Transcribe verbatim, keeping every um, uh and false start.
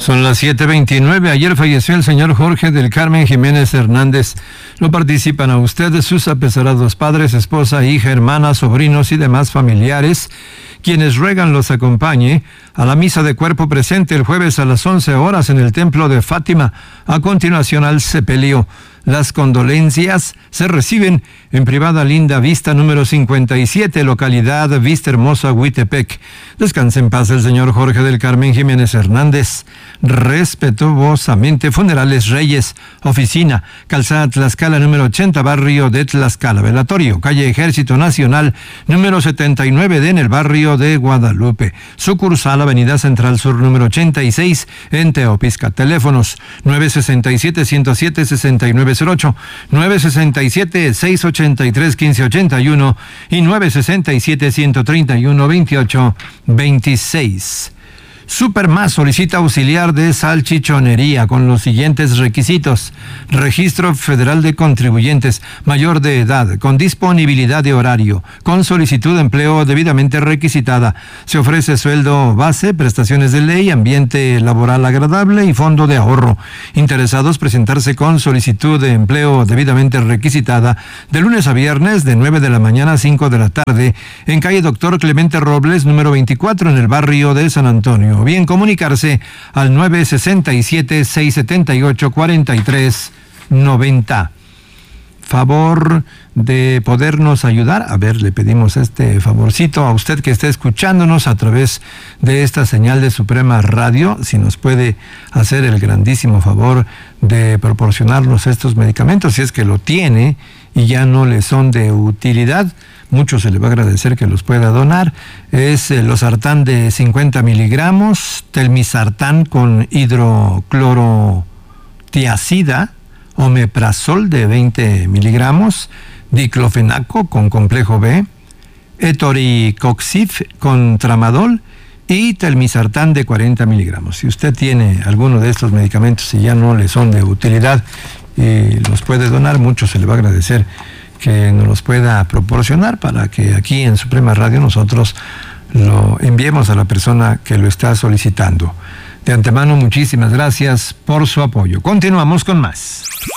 Son las siete veintinueve. Ayer falleció el señor Jorge del Carmen Jiménez Hernández. No participan a ustedes sus apesaраdos padres, esposa, hija, hermana, sobrinos y demás familiares, quienes ruegan los acompañe a la misa de cuerpo presente el jueves a las once horas en el templo de Fátima. A continuación al sepelio. Las condolencias se reciben en privada Linda Vista número cincuenta y siete, localidad Vista Hermosa, Huitepec. Descanse en paz el señor Jorge del Carmen Jiménez Hernández. Respetuosamente, Funerales Reyes, oficina, calzada Tlaxcala número ochenta, barrio de Tlaxcala. Velatorio, calle Ejército Nacional número setenta y nueve D en el barrio de Guadalupe. Sucursal, avenida Central Sur número ochenta y seis en Teopisca. Teléfonos nueve seis siete, uno cero siete, seis nueve cero ocho, nueve seis siete, seis ocho tres, uno cinco ocho uno y nueve seis siete, uno tres uno, veintiocho veintiséis. Supermás solicita auxiliar de salchichonería con los siguientes requisitos: Registro Federal de Contribuyentes, mayor de edad, con disponibilidad de horario, con solicitud de empleo debidamente requisitada. Se ofrece sueldo base, prestaciones de ley, ambiente laboral agradable y fondo de ahorro. Interesados presentarse con solicitud de empleo debidamente requisitada de lunes a viernes de nueve de la mañana a cinco de la tarde en calle Doctor Clemente Robles número veinticuatro en el barrio de San Antonio. O bien comunicarse al nueve seis siete, seis siete ocho, cuatro tres nueve cero. Favor de podernos ayudar. A ver, le pedimos este favorcito a usted que esté escuchándonos a través de esta señal de Suprema Radio, si nos puede hacer el grandísimo favor de proporcionarnos estos medicamentos, si es que lo tiene y ya no le son de utilidad. Mucho se le va a agradecer que los pueda donar. Es el losartán de cincuenta miligramos, telmisartán con hidroclorotiazida, omeprazol de veinte miligramos, diclofenaco con complejo B, etoricoxib con tramadol y telmisartán de cuarenta miligramos. Si usted tiene alguno de estos medicamentos y ya no le son de utilidad y los puede donar, mucho se le va a agradecer que nos los pueda proporcionar para que aquí en Suprema Radio nosotros lo enviemos a la persona que lo está solicitando. De antemano, muchísimas gracias por su apoyo. Continuamos con más.